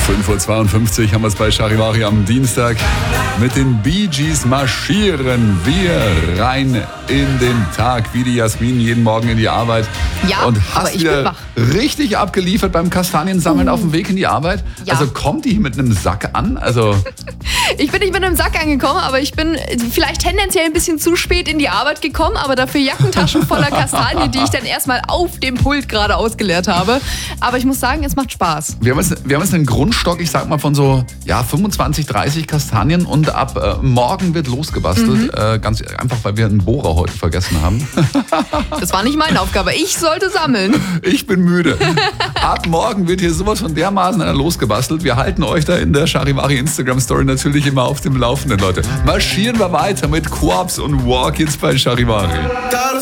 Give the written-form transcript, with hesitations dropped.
5.52 Uhr haben wir es bei Charivari am Dienstag. Mit den Bee Gees marschieren wir rein in den Tag, wie die Jasmin jeden Morgen in die Arbeit. Ja, und aber hast ich bin wieder wach. richtig abgeliefert beim Kastaniensammeln auf dem Weg in die Arbeit. Ja. Also kommt die mit einem Sack an? Also Ich bin nicht mit einem Sack angekommen, aber ich bin vielleicht tendenziell ein bisschen zu spät in die Arbeit gekommen, aber dafür Jackentaschen voller Kastanien, die ich dann erstmal auf dem Pult gerade ausgeleert habe. Aber ich muss sagen, es macht Spaß. wir haben jetzt einen Grundstock, ich sag mal von so 25, 30 Kastanien und ab morgen wird losgebastelt. Ganz einfach, weil wir einen Bohrer heute vergessen haben. Das war nicht meine Aufgabe. Ich sollte sammeln. Ich bin müde. Ab morgen wird hier sowas von dermaßen losgebastelt. Wir halten euch da in der Charivari Instagram Story natürlich immer auf dem Laufenden, Leute. Marschieren wir weiter mit Quabs und Walk jetzt bei Charivari.